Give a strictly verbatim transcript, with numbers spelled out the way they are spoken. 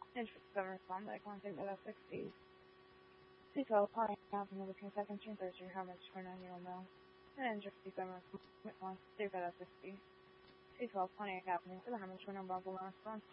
Entry seven respond by contact at sixty. Please call upon accounting between second and third year how much for an annual mail. And entry seven respond by contact at sixty. Please call upon accounting for the how much for an bubble response.